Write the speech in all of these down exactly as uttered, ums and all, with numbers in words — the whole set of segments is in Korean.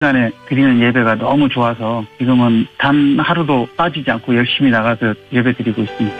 시간에 드리는 예배가 너무 좋아서 지금은 단 하루도 빠지지 않고 열심히 나가서 예배 드리고 있습니다.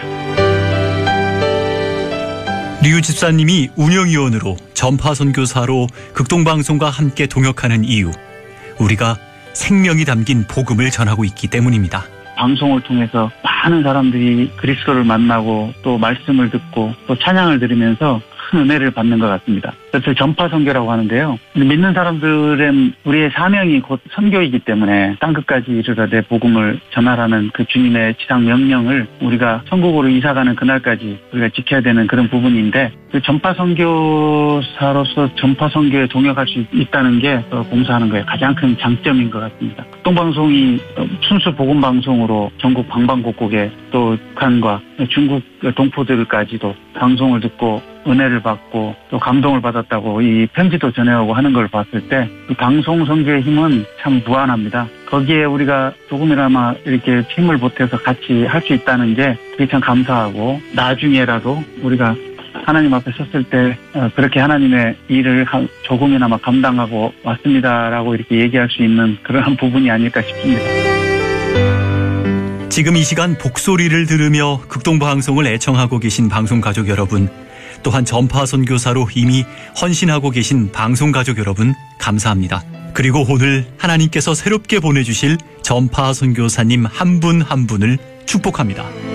류 집사님이 운영위원으로 전파선교사로 극동방송과 함께 동역하는 이유, 우리가 생명이 담긴 복음을 전하고 있기 때문입니다. 방송을 통해서 많은 사람들이 그리스도를 만나고 또 말씀을 듣고 또 찬양을 들으면서 큰 은혜를 받는 것 같습니다. 그래서 전파 선교라고 하는데요. 믿는 사람들은 우리의 사명이 곧 선교이기 때문에 땅끝까지 이르러되 복음을 전하라는 그 주님의 지상 명령을 우리가 천국으로 이사가는 그날까지 우리가 지켜야 되는 그런 부분인데, 그 전파 선교사로서 전파 선교에 동역할 수 있다는 게 봉사하는 거에 가장 큰 장점인 것 같습니다. 극동방송이 순수 복음 방송으로 전국 방방곡곡에 또 북한과 중국 동포들까지도 방송을 듣고 은혜를 받고 또 감동을 받았다고 이 편지도 전해오고 하는 걸 봤을 때 이 방송 선교의 힘은 참 무한합니다. 거기에 우리가 조금이나마 이렇게 힘을 보태서 같이 할 수 있다는 게 되게 참 감사하고, 나중에라도 우리가 하나님 앞에 섰을 때 그렇게 하나님의 일을 조금이나마 감당하고 왔습니다라고 이렇게 얘기할 수 있는 그러한 부분이 아닐까 싶습니다. 지금 이 시간 복소리를 들으며 극동방송을 애청하고 계신 방송가족 여러분, 또한 전파선교사로 이미 헌신하고 계신 방송가족 여러분, 감사합니다. 그리고 오늘 하나님께서 새롭게 보내주실 전파선교사님 한 분 한 분을 축복합니다.